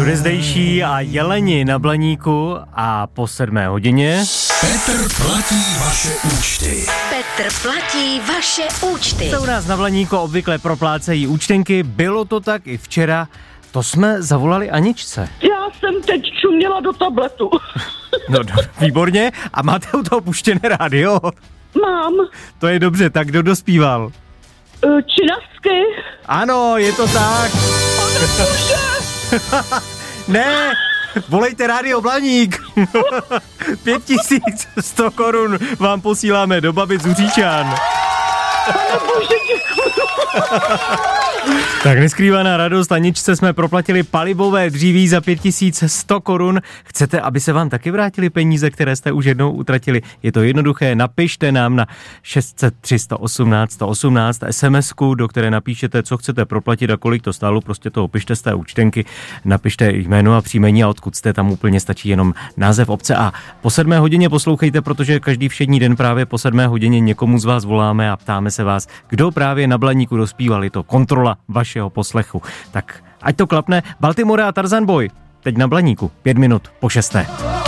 Hvězdejší a jeleni na Blaníku a po 7 hodině. Petr platí vaše účty. Petr platí vaše účty. Co u nás na Blaníku obvykle proplácejí účtenky, bylo to tak i včera. To jsme zavolali Aničce. Já jsem teď čuměla do tabletu. No, výborně. A máte u toho puštěné rádio? Mám. To je dobře, tak kdo dospíval? Činasky. Ano, je to tak. Ne, volejte Rádio Blaník. 5100 korun vám posíláme do Babic Uříčan. Pane bože, děkuji. Tak neskrývaná radost, Aničce jsme proplatili palivové dříví za 5100 korun. Chcete, aby se vám taky vrátili peníze, které jste už jednou utratili? Je to jednoduché, napište nám na 600 318 118 SMS-ku, do které napíšete, co chcete proplatit a kolik to stálo, prostě to opište z té účtenky, napište jméno a příjmení a odkud jste, tam úplně stačí jenom název obce a po 7 hodině poslouchejte, protože každý všední den právě po 7 hodině někomu z vás voláme a ptáme se vás, kdo právě na Blaníku dospíval, je to kontrola vašeho poslechu. Tak ať to klapne. Baltimore a Tarzan Boy teď na Blaníku, 5 minut po 6.